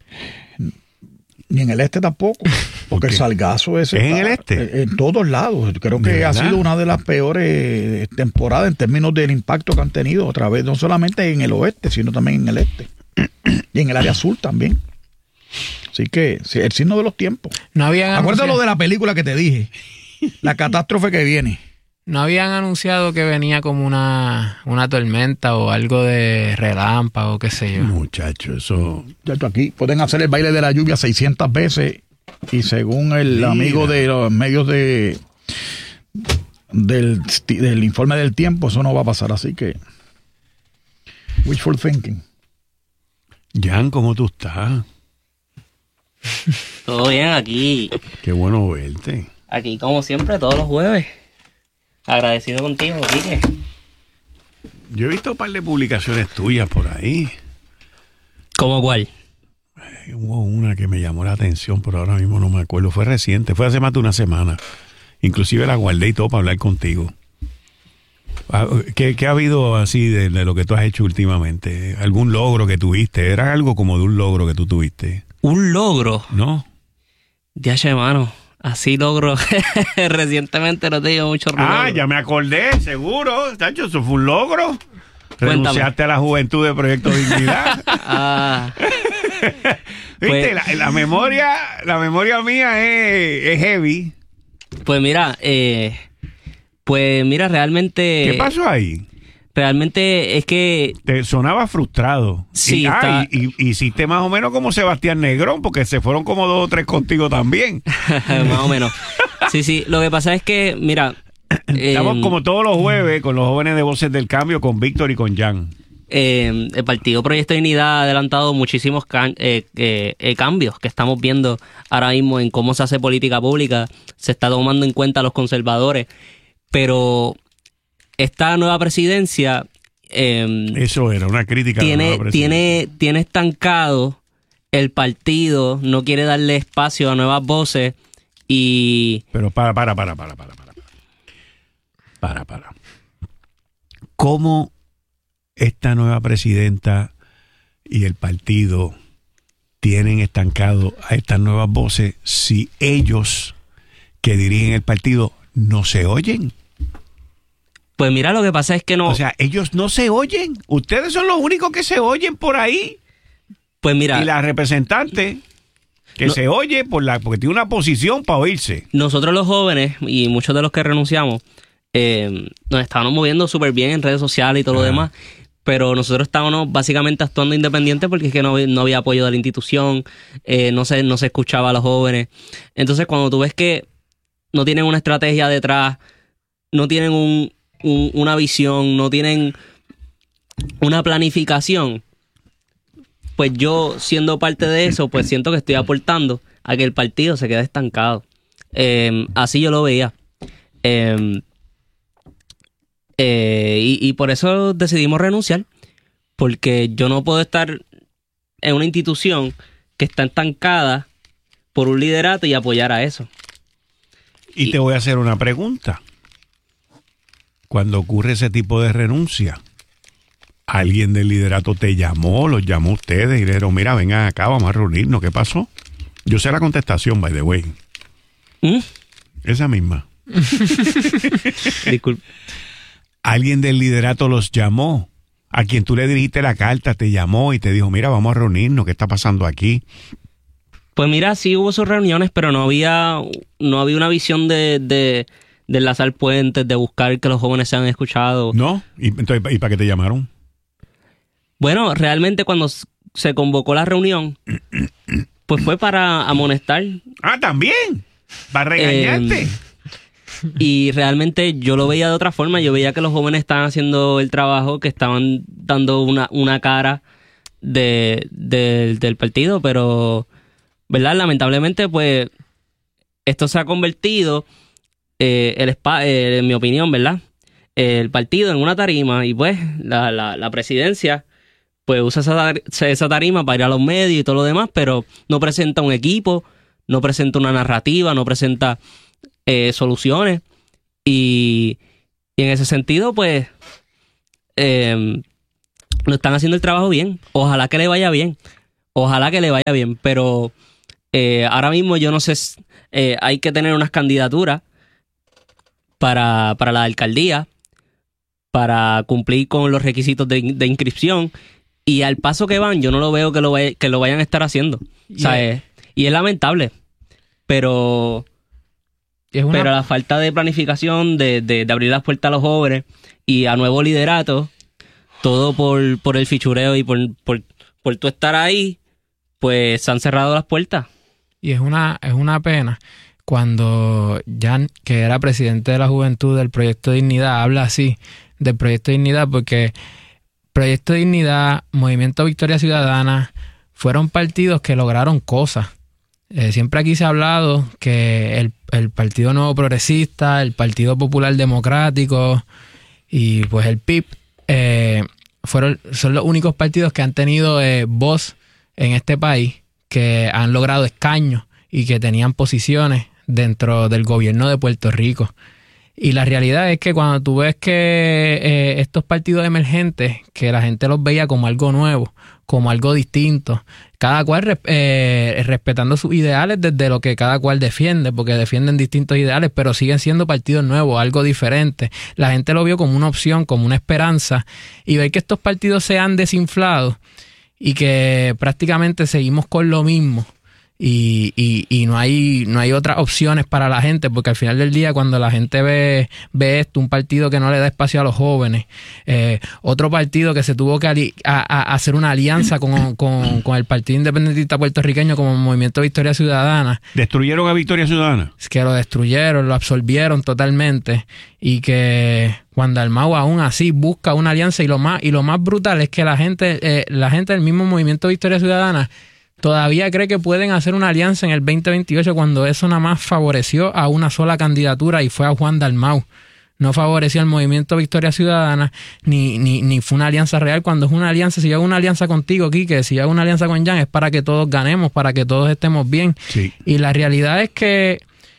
Ni en el este tampoco, porque el salgazo ese ¿Es está en el este? En, en todos lados. Creo ¿De que ha verdad? sido una de las peores temporadas en términos del impacto que han tenido otra vez, no solamente en el oeste, sino también en el este. Y en el área sur también. Así que sí, el signo de los tiempos. No habían Acuérdalo anunciado- de la película que te dije. La catástrofe que viene. ¿No habían anunciado que venía como una, una tormenta o algo de relámpago, qué sé yo? Muchacho, eso... Muchacho, aquí pueden hacer el baile de la lluvia seiscientas veces y según el Mira. amigo de los medios de del, del informe del tiempo, eso no va a pasar, así que wishful thinking. Jan, ¿cómo tú estás? Todo bien aquí. Qué bueno verte. Aquí, como siempre, todos los jueves. Agradecido contigo, Quique. Yo he visto un par de publicaciones tuyas por ahí. ¿Cómo cuál? Eh, Hubo una que me llamó la atención, pero ahora mismo no me acuerdo. Fue reciente, fue hace más de una semana. Inclusive la guardé y todo para hablar contigo. Ah, ¿Qué, qué ha habido así de, de lo que tú has hecho últimamente? ¿Algún logro que tuviste? Era algo como de un logro que tú tuviste. ¿Un logro? ¿No? Ya, hermano. Así logro. Recientemente no te digo mucho logro. Ah, ya me acordé, seguro. Tacho, eso fue un logro. Renunciaste a la juventud de Proyecto Dignidad. Ah. Viste, Pues- la, la memoria, la memoria mía es, es heavy. Pues mira, eh, pues mira, realmente... ¿Qué pasó ahí? Realmente es que... Te sonaba frustrado. Sí, y, ah, está- y, y hiciste más o menos como Sebastián Negrón, porque se fueron como dos o tres contigo también. Más o menos. Sí, sí. Lo que pasa es que, mira... Estamos eh, como todos los jueves con los jóvenes de Voces del Cambio, con Víctor y con Jan. eh, el Partido Proyecto de Dignidad ha adelantado muchísimos can- eh, eh, eh, cambios que estamos viendo ahora mismo en cómo se hace política pública. Se está tomando en cuenta a los conservadores. Pero esta nueva presidencia... eh, Eso era una crítica. a la tiene, nueva presidencia. tiene, tiene estancado el partido, no quiere darle espacio a nuevas voces y... Pero para, para, para, para, para, para. Para, para. ¿Cómo esta nueva presidenta y el partido tienen estancado a estas nuevas voces si ellos que dirigen el partido no se oyen? Pues mira, lo que pasa es que no... O sea, ellos no se oyen. Ustedes son los únicos que se oyen por ahí. Pues mira... Y la representante que No- se oye por la porque tiene una posición para oírse. Nosotros los jóvenes y muchos de los que renunciamos eh, nos estábamos moviendo súper bien en redes sociales y todo lo Ajá. demás, pero nosotros estábamos básicamente actuando independiente porque es que no, no había apoyo de la institución, eh, no, se, no se escuchaba a los jóvenes. Entonces cuando tú ves que no tienen una estrategia detrás, no tienen un, un- una visión, no tienen una planificación, pues yo siendo parte de eso, pues siento que estoy aportando a que el partido se quede estancado. Eh, así yo lo veía. Eh, eh, y, y por eso decidimos renunciar, porque yo no puedo estar en una institución que está estancada por un liderato y apoyar a eso. Y te voy a hacer una pregunta. Cuando ocurre ese tipo de renuncia, ¿alguien del liderato te llamó, los llamó a ustedes y le dijeron, mira, vengan acá, vamos a reunirnos? ¿Qué pasó? Yo sé la contestación, by the way. ¿Mm? Esa misma. Disculpe. ¿Alguien del liderato los llamó? A quien tú le dirigiste la carta, te llamó y te dijo, mira, vamos a reunirnos, ¿qué está pasando aquí? Pues mira, sí hubo sus reuniones, pero no había, no había una visión de, de, de enlazar puentes, de buscar que los jóvenes sean escuchados. ¿No? ¿Y, entonces, ¿y para qué te llamaron? Bueno, realmente cuando s- se convocó la reunión, pues fue para amonestar. Ah, también. Para regañarte. Eh, y realmente yo lo veía de otra forma. Yo veía que los jóvenes estaban haciendo el trabajo, que estaban dando una, una cara de, de, del partido, pero, ¿verdad? Lamentablemente, pues, esto se ha convertido, eh, el spa, eh, en mi opinión, ¿verdad? El partido en una tarima, y pues la, la, la presidencia pues usa esa, esa tarima para ir a los medios y todo lo demás, pero no presenta un equipo, no presenta una narrativa, no presenta eh, soluciones, y, y en ese sentido pues eh, no están haciendo el trabajo bien. Ojalá que le vaya bien, ojalá que le vaya bien, pero eh, ahora mismo yo no sé, eh, hay que tener unas candidaturas para, para la alcaldía, para cumplir con los requisitos de, de inscripción, y al paso que van, yo no lo veo que lo, vay, que lo vayan a estar haciendo. Yeah. O sea, es, y es lamentable, pero, es una... pero la falta de planificación, de, de, de abrir las puertas a los jóvenes y a nuevos lideratos, todo por, por el fichureo y por, por, por tú estar ahí, pues se han cerrado las puertas. Y es una, es una pena cuando Jan, que era presidente de la juventud del Proyecto Dignidad, habla así del Proyecto Dignidad, porque Proyecto Dignidad, Movimiento Victoria Ciudadana fueron partidos que lograron cosas. Eh, siempre aquí se ha hablado que el, el Partido Nuevo Progresista, el Partido Popular Democrático y pues el P I B eh, fueron, son los únicos partidos que han tenido eh, voz en este país, que han logrado escaños y que tenían posiciones dentro del gobierno de Puerto Rico. Y la realidad es que cuando tú ves que eh, estos partidos emergentes, que la gente los veía como algo nuevo, como algo distinto, cada cual eh, respetando sus ideales desde lo que cada cual defiende, porque defienden distintos ideales, pero siguen siendo partidos nuevos, algo diferente. La gente lo vio como una opción, como una esperanza, y ver que estos partidos se han desinflado y que prácticamente seguimos con lo mismo. Y, y, y no hay no hay otras opciones para la gente, porque al final del día, cuando la gente ve, ve esto, un partido que no le da espacio a los jóvenes, eh, otro partido que se tuvo que ali- a, a hacer una alianza con, con, con el Partido Independentista Puertorriqueño como Movimiento Victoria Ciudadana. ¿Destruyeron a Victoria Ciudadana? Que lo destruyeron, lo absorbieron totalmente, y que Juan Dalmau aún así busca una alianza, y lo más y lo más brutal es que la gente eh, la gente del mismo Movimiento Victoria Ciudadana todavía cree que pueden hacer una alianza en el veinte veintiocho, cuando eso nada más favoreció a una sola candidatura, y fue a Juan Dalmau. No favoreció al Movimiento Victoria Ciudadana, ni, ni, ni fue una alianza real. Cuando es una alianza, si yo hago una alianza contigo, Quique, si yo hago una alianza con Jan, es para que todos ganemos, para que todos estemos bien. Sí. Y la realidad es que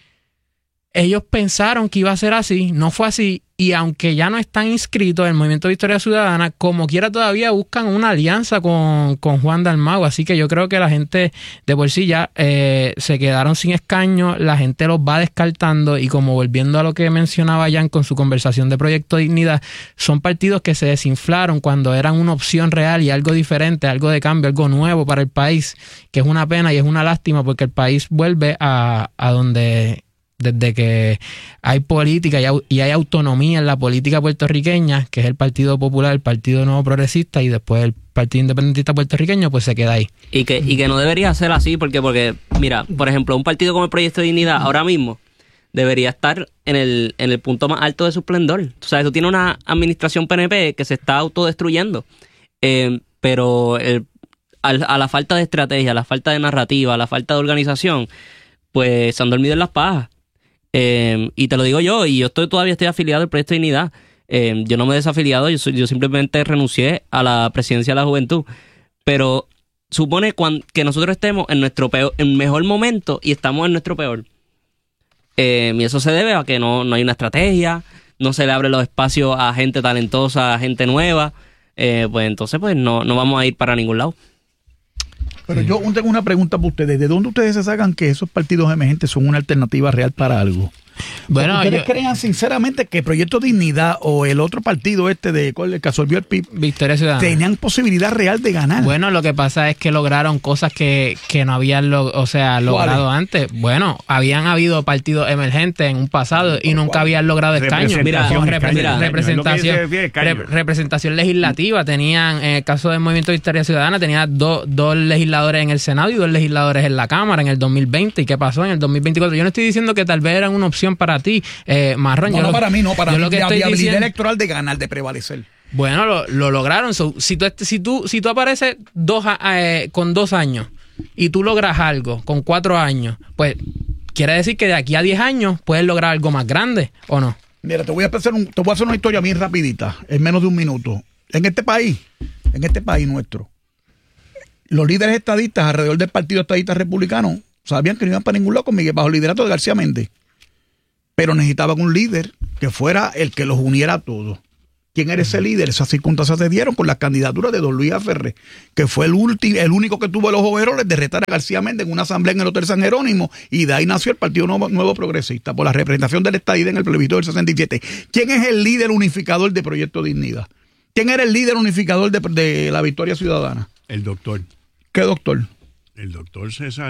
ellos pensaron que iba a ser así, no fue así, y aunque ya no están inscritos en el Movimiento Victoria Ciudadana, como quiera todavía buscan una alianza con, con Juan Dalmau. Así que yo creo que la gente de por sí ya eh, se quedaron sin escaño, la gente los va descartando, y como volviendo a lo que mencionaba Jan con su conversación de Proyecto Dignidad, son partidos que se desinflaron cuando eran una opción real y algo diferente, algo de cambio, algo nuevo para el país, que es una pena y es una lástima, porque el país vuelve a, a donde... Desde que hay política y hay, y hay autonomía en la política puertorriqueña, que es el Partido Popular, el Partido Nuevo Progresista y después el Partido Independentista Puertorriqueño, pues se queda ahí. Y que, y que no debería ser así, porque, porque, mira, por ejemplo, un partido como el Proyecto de Dignidad ahora mismo debería estar en el, en el punto más alto de su esplendor. Tú sabes, tú tienes una administración P N P que se está autodestruyendo, eh, pero el, a, a la falta de estrategia, a la falta de narrativa, a la falta de organización, pues se han dormido en las pajas. Eh, y te lo digo yo, y yo estoy todavía estoy afiliado al Proyecto de Dignidad. Eh, yo no me he desafiliado, yo, soy, yo simplemente renuncié a la presidencia de la juventud. Pero supone cuando, que nosotros estemos en nuestro peor, en mejor momento, y estamos en nuestro peor. Eh, y eso se debe a que no, no hay una estrategia, no se le abre los espacios a gente talentosa, a gente nueva. Eh, pues entonces pues no, no vamos a ir para ningún lado. Pero sí. Yo tengo una pregunta para ustedes. ¿De dónde ustedes se sacan que esos partidos emergentes son una alternativa real para algo? Bueno, ¿ustedes yo- crean sinceramente que Proyecto Dignidad o el otro partido este de ¿cuál, el que absorbió el P I B Victoria Ciudadana tenían posibilidad real de ganar? Bueno, lo que pasa es que lograron cosas que, que no habían lo- o sea, logrado antes. Bueno, habían habido partidos emergentes en un pasado y nunca habían logrado escaños. Representación, Con escaños, repre- escaños, representación, es lo que se refiere, escaños. rep- representación legislativa. Tenían, en el caso del Movimiento Victoria Ciudadana, tenía do- dos legisladores en el Senado y dos legisladores en la Cámara en el dos mil veinte. ¿Y qué pasó en el dos mil veinticuatro? Yo no estoy diciendo que tal vez eran una opción para ti, eh, Marrón. No, Yo no lo- para mí, no, para yo mí. lo que La estoy viabilidad diciendo- electoral de ganar, de prevalecer. Bueno, lo, lo lograron. So, si, tú, est- si, tú, si tú apareces dos, a- eh, con dos años y tú logras algo con cuatro años, pues quiere decir que de aquí a diez años puedes lograr algo más grande, ¿o no? Mira, te voy a hacer, un, te voy a hacer una historia bien rapidita, en menos de un minuto. En este país, en este país nuestro, los líderes estadistas alrededor del Partido Estadista Republicano sabían que no iban para ningún lado con Miguel, bajo el liderato de García Méndez. Pero necesitaban un líder que fuera el que los uniera a todos. ¿Quién era ese líder? Esas circunstancias se dieron con la candidatura de don Luis Aferré, que fue el, ulti- el único que tuvo los overoles de retar a García Méndez en una asamblea en el Hotel San Jerónimo, y de ahí nació el Partido Nuevo, Nuevo Progresista, por la representación del estadista en el plebiscito del sesenta y siete. ¿Quién es el líder unificador de Proyecto Dignidad? ¿Quién era el líder unificador de, de la Victoria Ciudadana? El doctor. ¿Qué doctor? El doctor César.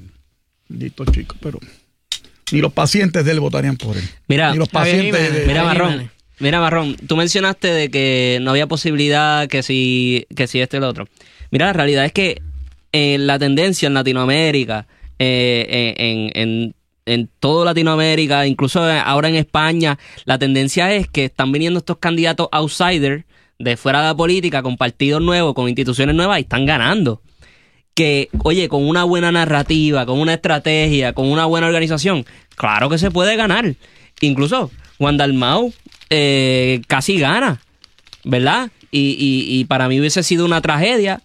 Dito chico, pero ni los pacientes de él votarían por él. Mira, ni los pacientes de, mira Marrón, mira Marrón, tú mencionaste de que no había posibilidad que si, que si esto y lo otro. Mira, la realidad es que eh, la tendencia en Latinoamérica, eh, en, en, en toda Latinoamérica, incluso ahora en España, la tendencia es que están viniendo estos candidatos outsiders de fuera de la política, con partidos nuevos, con instituciones nuevas, y están ganando. Que, oye, con una buena narrativa, con una estrategia, con una buena organización, claro que se puede ganar. Incluso Juan Dalmau eh, casi gana, ¿verdad? Y, y, y para mí hubiese sido una tragedia,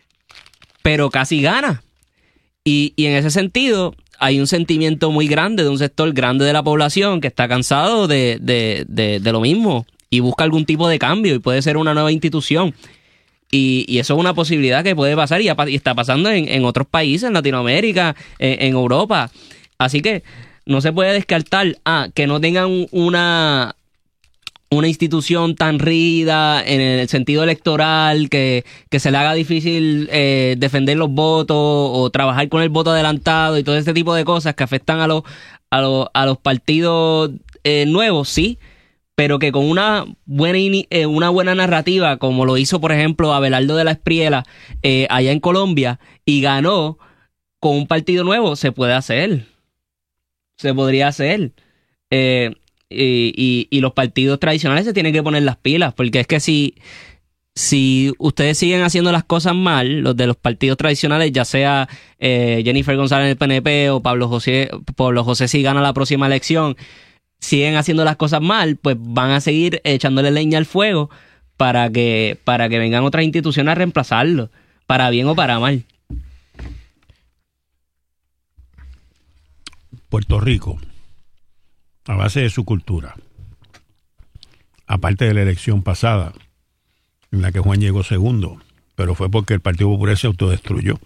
pero casi gana. Y, y en ese sentido hay un sentimiento muy grande de un sector grande de la población que está cansado de, de, de, de lo mismo y busca algún tipo de cambio, y puede ser una nueva institución. Y, y eso es una posibilidad que puede pasar y, y está pasando en, en otros países, en Latinoamérica, en, en Europa. Así que no se puede descartar ah, que no tengan una, una institución tan rígida en el sentido electoral, que, que se le haga difícil eh, defender los votos o trabajar con el voto adelantado y todo este tipo de cosas que afectan a los, a los, a los partidos eh, nuevos, sí. Pero que con una buena ini- eh, una buena narrativa, como lo hizo, por ejemplo, Abelardo de la Espriela eh, allá en Colombia, y ganó con un partido nuevo, se puede hacer. Se podría hacer. Eh, y, y, y los partidos tradicionales se tienen que poner las pilas, porque es que si, si ustedes siguen haciendo las cosas mal, los de los partidos tradicionales, ya sea eh, Jennifer González en el P N P o Pablo José, Pablo José si gana la próxima elección, siguen haciendo las cosas mal, pues van a seguir echándole leña al fuego para que, para que vengan otras instituciones a reemplazarlo, para bien o para mal. Puerto Rico, a base de su cultura, aparte de la elección pasada, en la que Juan llegó segundo, pero fue porque el Partido Popular se autodestruyó.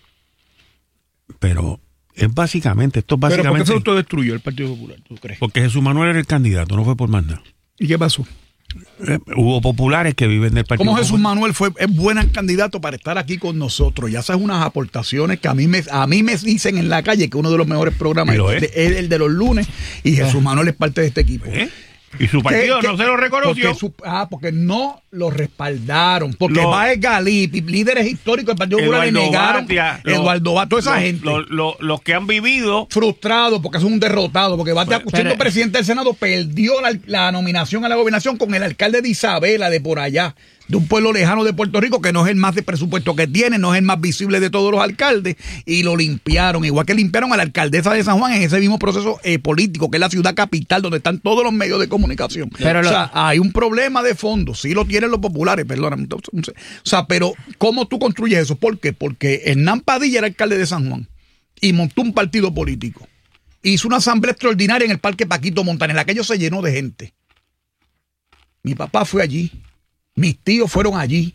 Pero es básicamente, esto es ¿Pero por qué básicamente... se autodestruyó el Partido Popular, tú crees? Porque Jesús Manuel era el candidato, no fue por más nada. ¿Y qué pasó? Eh, hubo populares que viven del Partido ¿Cómo Jesús Popular. Manuel fue es buen candidato para estar aquí con nosotros? Ya sabes, unas aportaciones que a mí me a mí me dicen en la calle que uno de los mejores programas ¿Y lo es, es? de- es el de los lunes, y Jesús Manuel es parte de este equipo. ¿Eh? Y su partido ¿Qué- no qué? se lo reconoció. Porque su- ah, porque no lo respaldaron. Porque Lo- Báez Galí, líderes históricos del Partido Popular, le Eduardo negaron. Batia, lo- Eduardo Batia, toda esa lo- gente. lo- lo- los que han vivido frustrados porque es un derrotado, porque Batia, Pero- siendo pero- presidente del Senado, perdió la, la nominación a la gobernación con el alcalde de Isabela, de por allá, de un pueblo lejano de Puerto Rico, que no es el más de presupuesto que tiene, no es el más visible de todos los alcaldes, y lo limpiaron, igual que limpiaron a la alcaldesa de San Juan en ese mismo proceso eh, político, que es la ciudad capital, donde están todos los medios de comunicación. Pero o lo- sea, hay un problema de fondo, sí lo tienen los populares, perdóname. O sea, pero ¿cómo tú construyes eso? ¿Por qué? Porque Hernán Padilla era alcalde de San Juan y montó un partido político. Hizo una asamblea extraordinaria en el Parque Paquito Montaner. Aquello se llenó de gente. Mi papá fue allí. Mis tíos fueron allí.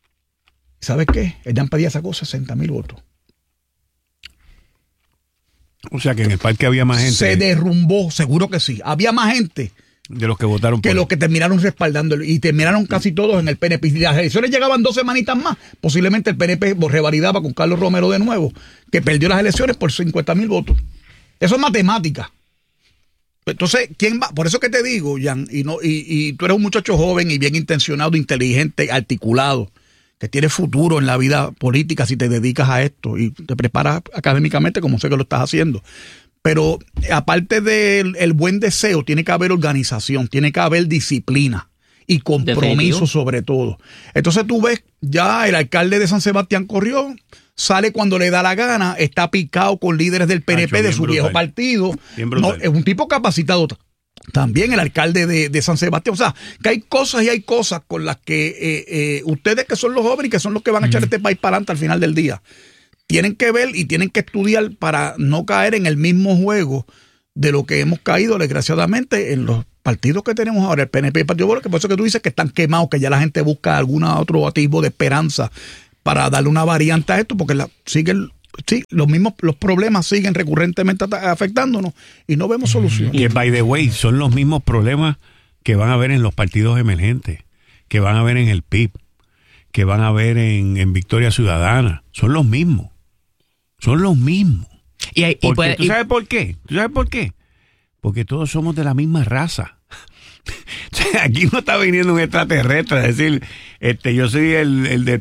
¿Sabes qué? Hernán Padilla sacó sesenta mil votos. O sea que en el parque había más gente. Se derrumbó, seguro que sí. Había más gente de los que votaron que por los él. que terminaron respaldándolo. Y terminaron casi todos en el P N P. Si las elecciones llegaban dos semanitas más, posiblemente el P N P revalidaba con Carlos Romero de nuevo, que perdió las elecciones por cincuenta mil votos. Eso es matemática. Entonces, ¿quién va? Por eso que te digo, Jan, y, no, y, y tú eres un muchacho joven y bien intencionado, inteligente, articulado, que tiene futuro en la vida política si te dedicas a esto y te preparas académicamente como sé que lo estás haciendo. Pero aparte del el buen deseo, tiene que haber organización, tiene que haber disciplina y compromiso. Definitivo. Sobre todo. Entonces tú ves, ya el alcalde de San Sebastián corrió, sale cuando le da la gana, está picado con líderes del P N P, Hacho, de su brutal. Viejo partido. No, es un tipo capacitado también, el alcalde de, de San Sebastián. O sea, que hay cosas y hay cosas con las que eh, eh, ustedes que son los jóvenes y que son los que van a echar mm. este país para adelante al final del día, tienen que ver y tienen que estudiar para no caer en el mismo juego de lo que hemos caído, desgraciadamente, en los partidos que tenemos ahora, el P N P y el Partido Popular, que por eso que tú dices que están quemados, que ya la gente busca algún otro atisbo de esperanza para darle una variante a esto, porque la, siguen, sí, los mismos los problemas siguen recurrentemente afectándonos y no vemos solución. Y by the way, son los mismos problemas que van a haber en los partidos emergentes, que van a haber en el P I B, que van a haber en, en Victoria Ciudadana. Son los mismos. Son los mismos. Y, y Porque, puede, ¿tú sabes y... por qué? ¿Tú sabes por qué? Porque todos somos de la misma raza. O sea, aquí no está viniendo un extraterrestre a decir, este, yo soy el, el de